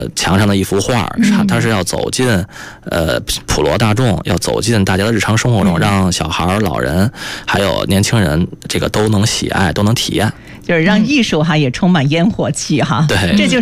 墙上的一幅画，它是要走进普罗大众，要走进大家的日常生活中，让小孩、老人还有年轻人这个都能喜爱，都能体验。 就是让艺术也充满烟火气哈， 对， 这就是